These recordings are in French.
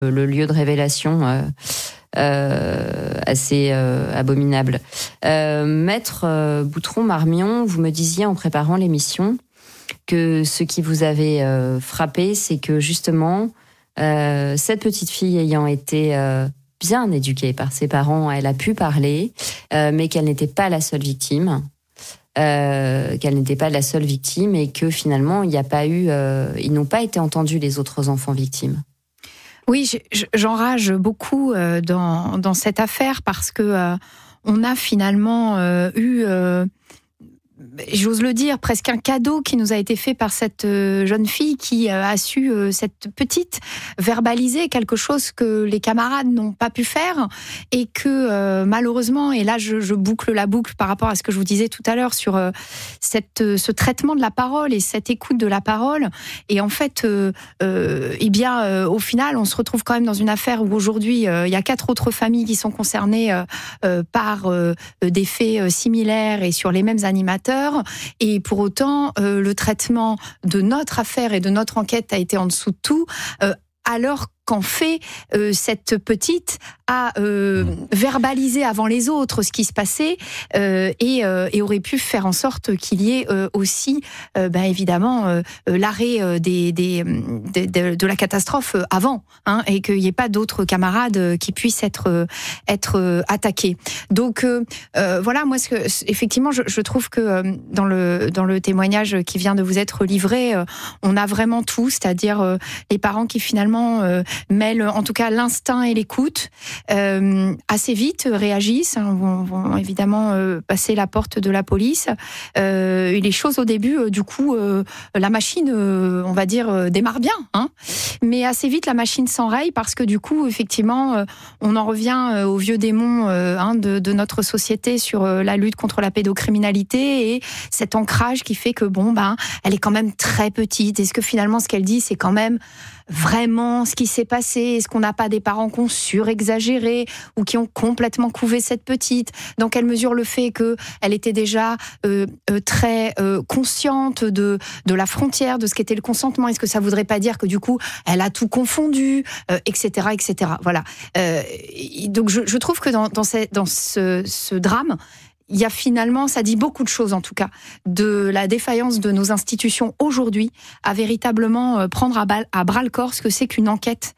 le lieu de révélation assez abominable. Maître Boutron-Marmion, vous me disiez en préparant l'émission que ce qui vous avait frappé, c'est que justement, cette petite fille ayant été bien éduquée par ses parents, elle a pu parler, mais qu'elle n'était pas la seule victime. Et que finalement, il n'y a pas eu, ils n'ont pas été entendus, les autres enfants victimes. Oui, j'enrage beaucoup dans cette affaire parce que on a finalement eu, j'ose le dire, presque un cadeau qui nous a été fait par cette jeune fille qui a su, cette petite, verbaliser quelque chose que les camarades n'ont pas pu faire et que malheureusement, et là je boucle la boucle par rapport à ce que je vous disais tout à l'heure sur ce traitement de la parole et cette écoute de la parole. Et en fait, au final, on se retrouve quand même dans une affaire où aujourd'hui, il y a 4 autres familles qui sont concernées par des faits similaires et sur les mêmes animateurs. Et pour autant, le traitement de notre affaire et de notre enquête a été en dessous de tout, alors qu'en fait, cette petite a verbalisé avant les autres ce qui se passait et aurait pu faire en sorte qu'il y ait aussi, évidemment, l'arrêt de la catastrophe avant, et qu'il n'y ait pas d'autres camarades qui puissent être attaqués. Donc voilà, moi, effectivement, je trouve que dans le témoignage qui vient de vous être livré, on a vraiment tout, c'est-à-dire les parents qui finalement mêlent en tout cas l'instinct et l'écoute, assez vite réagissent, vont évidemment passer la porte de la police. Et les choses au début, la machine, on va dire, démarre bien, mais assez vite la machine s'enraye parce que du coup, effectivement, on en revient aux vieux démons de notre société sur la lutte contre la pédocriminalité et cet ancrage qui fait que elle est quand même très petite. Est-ce que finalement ce qu'elle dit, c'est quand même vraiment ce qui s'est passé? Est-ce qu'on n'a pas des parents qui ont surexagéré ou qui ont complètement couvé cette petite? Dans quelle mesure le fait qu'elle était déjà très consciente de la frontière, de ce qu'était le consentement, est-ce que ça voudrait pas dire que du coup elle a tout confondu, etc., etc. Voilà. Donc je trouve que dans ce drame, il y a finalement, ça dit beaucoup de choses en tout cas, de la défaillance de nos institutions aujourd'hui à véritablement prendre à bras le corps ce que c'est qu'une enquête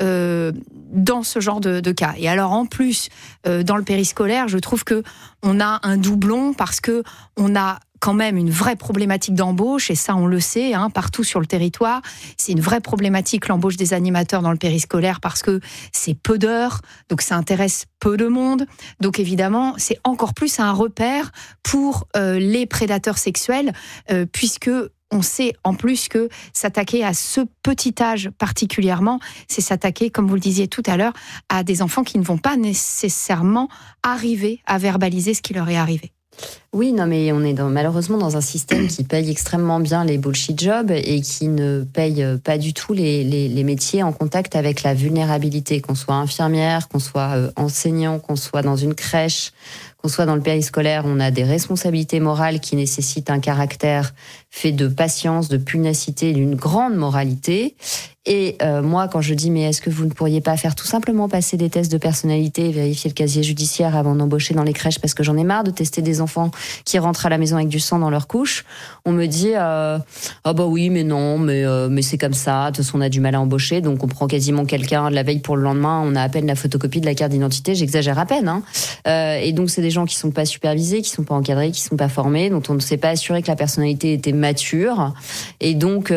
dans ce genre de cas. Et alors en plus, dans le périscolaire, je trouve que on a un doublon parce que on a quand même une vraie problématique d'embauche, et ça on le sait, partout sur le territoire. C'est une vraie problématique, l'embauche des animateurs dans le périscolaire, parce que c'est peu d'heures, donc ça intéresse peu de monde. Donc évidemment, c'est encore plus un repère pour les prédateurs sexuels, puisque on sait en plus que s'attaquer à ce petit âge particulièrement, c'est s'attaquer, comme vous le disiez tout à l'heure, à des enfants qui ne vont pas nécessairement arriver à verbaliser ce qui leur est arrivé. Oui, non, mais on est malheureusement dans un système qui paye extrêmement bien les bullshit jobs et qui ne paye pas du tout les métiers en contact avec la vulnérabilité, qu'on soit infirmière, qu'on soit enseignant, qu'on soit dans une crèche, qu'on soit dans le périscolaire. On a des responsabilités morales qui nécessitent un caractère fait de patience, de pugnacité, d'une grande moralité. Et moi, quand je dis, mais est-ce que vous ne pourriez pas faire tout simplement passer des tests de personnalité et vérifier le casier judiciaire avant d'embaucher dans les crèches, parce que j'en ai marre de tester des enfants qui rentrent à la maison avec du sang dans leur couche. On me dit, ah bah oui, mais non, mais c'est comme ça, de toute façon on a du mal à embaucher, donc on prend quasiment quelqu'un de la veille pour le lendemain, on a à peine la photocopie de la carte d'identité, j'exagère à peine. Et donc c'est des gens qui sont pas supervisés, qui sont pas encadrés, qui sont pas formés, dont on ne s'est pas assuré que la personnalité était mature. Et donc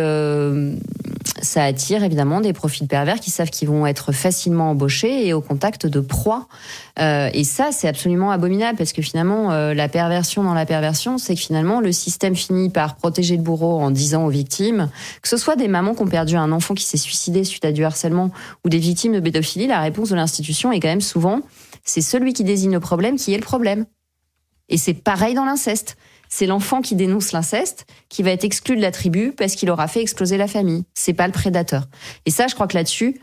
ça attire évidemment des profils pervers qui savent qu'ils vont être facilement embauchés et au contact de proies. Et ça, c'est absolument abominable, parce que finalement, la perversion dans la perversion, c'est que finalement, le système finit par protéger le bourreau en disant aux victimes, que ce soit des mamans qui ont perdu un enfant qui s'est suicidé suite à du harcèlement ou des victimes de pédophilie, la réponse de l'institution est quand même souvent, c'est celui qui désigne le problème qui est le problème. Et c'est pareil dans l'inceste. C'est l'enfant qui dénonce l'inceste qui va être exclu de la tribu parce qu'il aura fait exploser la famille. C'est pas le prédateur. Et ça, je crois que là-dessus,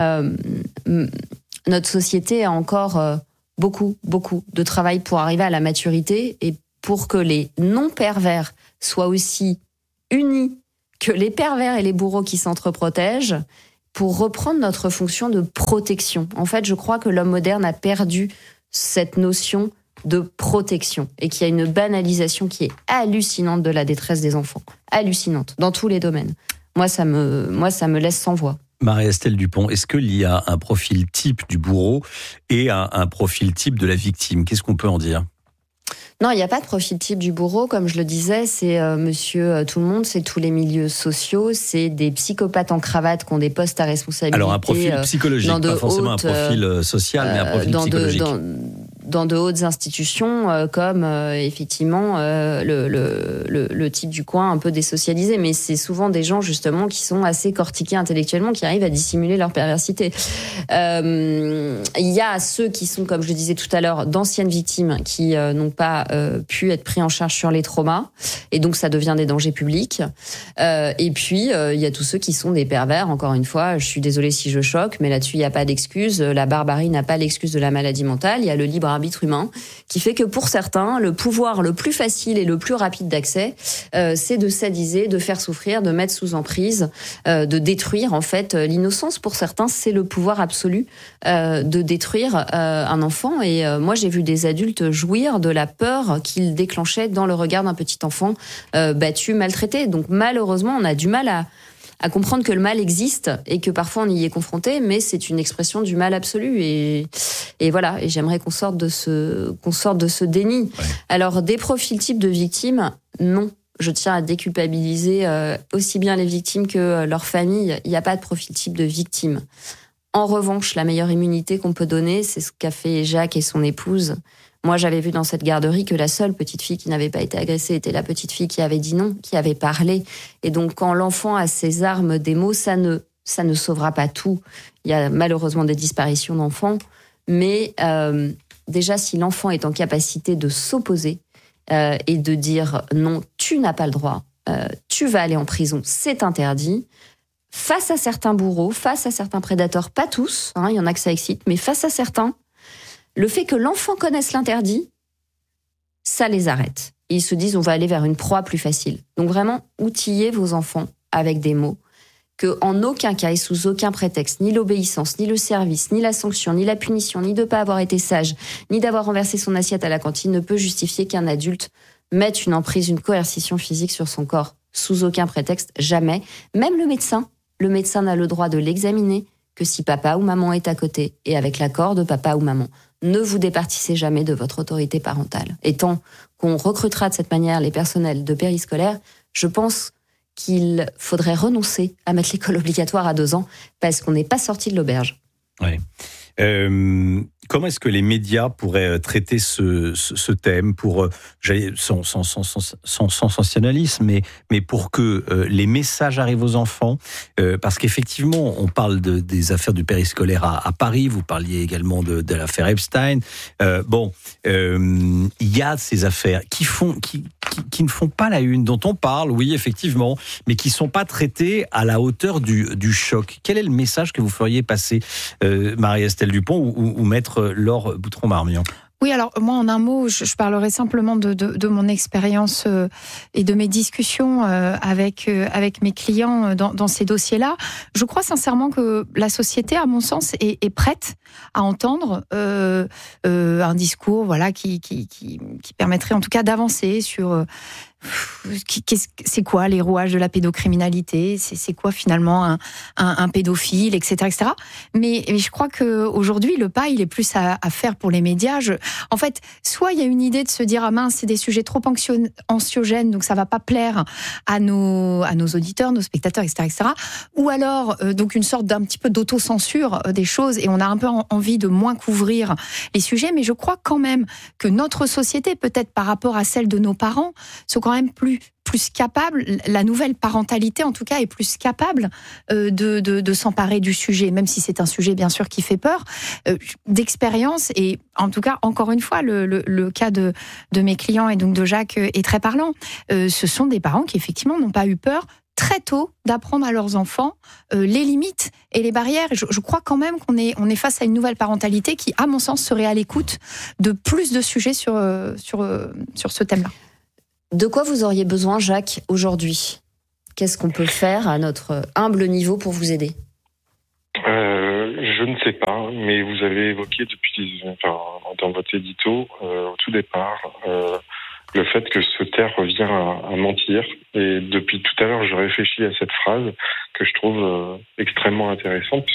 notre société a encore beaucoup de travail pour arriver à la maturité et pour que les non-pervers soient aussi unis que les pervers et les bourreaux qui s'entreprotègent, pour reprendre notre fonction de protection. En fait, je crois que l'homme moderne a perdu cette notion de protection et qu'il y a une banalisation qui est hallucinante de la détresse des enfants. Hallucinante, dans tous les domaines. Moi, ça me laisse sans voix. Marie-Estelle Dupont, est-ce qu'il y a un profil type du bourreau et un profil type de la victime ? Qu'est-ce qu'on peut en dire ? Non, il n'y a pas de profil type du bourreau. Comme je le disais, c'est monsieur tout le monde, c'est tous les milieux sociaux, c'est des psychopathes en cravate qui ont des postes à responsabilité. Alors un profil psychologique, pas forcément un profil social, mais un profil psychologique. Dans de hautes institutions, comme effectivement le type du coin un peu désocialisé. Mais c'est souvent des gens justement qui sont assez cortiqués intellectuellement, qui arrivent à dissimuler leur perversité. Il y a ceux qui sont, comme je le disais tout à l'heure, d'anciennes victimes qui n'ont pas pu être pris en charge sur les traumas, et donc ça devient des dangers publics. Et puis il y a tous ceux qui sont des pervers. Encore une fois, je suis désolée si je choque, mais là-dessus il n'y a pas d'excuse. La barbarie n'a pas l'excuse de la maladie mentale. Il y a le libre arbitre humain qui fait que pour certains, le pouvoir le plus facile et le plus rapide d'accès, c'est de sadiser, de faire souffrir, de mettre sous emprise, de détruire en fait l'innocence. Pour certains, c'est le pouvoir absolu de détruire un enfant. Et moi, j'ai vu des adultes jouir de la peur qu'il déclenchait dans le regard d'un petit enfant battu, maltraité. Donc malheureusement, on a du mal à comprendre que le mal existe et que parfois on y est confronté, mais c'est une expression du mal absolu. Et voilà, et j'aimerais qu'on sorte de ce déni. Ouais. Alors, des profils types de victimes, non. Je tiens à déculpabiliser aussi bien les victimes que leurs familles. Il n'y a pas de profil type de victime. En revanche, la meilleure immunité qu'on peut donner, c'est ce qu'a fait Jacques et son épouse. Moi, j'avais vu dans cette garderie que la seule petite fille qui n'avait pas été agressée était la petite fille qui avait dit non, qui avait parlé. Et donc, quand l'enfant a ses armes des mots, ça ne sauvera pas tout. Il y a malheureusement des disparitions d'enfants. Mais déjà, si l'enfant est en capacité de s'opposer et de dire non, tu n'as pas le droit, tu vas aller en prison, c'est interdit, face à certains bourreaux, face à certains prédateurs, pas tous, il y en a que ça excite, mais face à certains, le fait que l'enfant connaisse l'interdit, ça les arrête. Et ils se disent, on va aller vers une proie plus facile. Donc vraiment, outillez vos enfants avec des mots que en aucun cas et sous aucun prétexte, ni l'obéissance, ni le service, ni la sanction, ni la punition, ni de ne pas avoir été sage, ni d'avoir renversé son assiette à la cantine ne peut justifier qu'un adulte mette une emprise, une coercition physique sur son corps. Sous aucun prétexte, jamais. Même le médecin n'a le droit de l'examiner que si papa ou maman est à côté et avec l'accord de papa ou maman. Ne vous départissez jamais de votre autorité parentale. Et tant qu'on recrutera de cette manière les personnels de périscolaire, je pense qu'il faudrait renoncer à mettre l'école obligatoire à 2 ans parce qu'on n'est pas sorti de l'auberge. Oui. Comment est-ce que les médias pourraient traiter ce thème sans sensationnalisme, mais pour que les messages arrivent aux enfants, parce qu'effectivement, on parle des affaires du périscolaire à Paris, vous parliez également de l'affaire Epstein. Il y a ces affaires qui ne font pas la une, dont on parle, oui, effectivement, mais qui ne sont pas traitées à la hauteur du choc. Quel est le message que vous feriez passer, Marie-Estelle Dupont ou Maître Laure Boutron-Marmion? Oui, alors moi, en un mot, je parlerai simplement de mon expérience et de mes discussions avec mes clients dans ces dossiers-là. Je crois sincèrement que la société, à mon sens, est prête à entendre un discours, voilà, qui permettrait en tout cas d'avancer sur c'est quoi les rouages de la pédocriminalité, c'est quoi finalement un pédophile, etc., etc. Mais je crois qu'aujourd'hui, le pas, il est plus à faire pour les médias. En fait, soit il y a une idée de se dire, ah mince, c'est des sujets trop anxiogènes, donc ça va pas plaire à nos auditeurs, nos spectateurs, etc., etc. Ou alors, donc une sorte d'un petit peu d'autocensure des choses, et on a un peu envie de moins couvrir les sujets, mais je crois quand même que notre société, peut-être par rapport à celle de nos parents, sont quand même plus capable, la nouvelle parentalité en tout cas est plus capable de s'emparer du sujet, même si c'est un sujet bien sûr qui fait peur, d'expérience. Et en tout cas, encore une fois, le cas de mes clients et donc de Jacques est très parlant. Ce sont des parents qui effectivement n'ont pas eu peur très tôt d'apprendre à leurs enfants les limites et les barrières. Je crois quand même qu'on est face à une nouvelle parentalité qui, à mon sens, serait à l'écoute de plus de sujets sur ce thème-là. De quoi vous auriez besoin, Jacques, aujourd'hui ? Qu'est-ce qu'on peut faire à notre humble niveau pour vous aider ? pas, mais vous avez évoqué dans votre édito, au tout départ, le fait que se taire revient à mentir. Et depuis tout à l'heure, je réfléchis à cette phrase que je trouve extrêmement intéressante.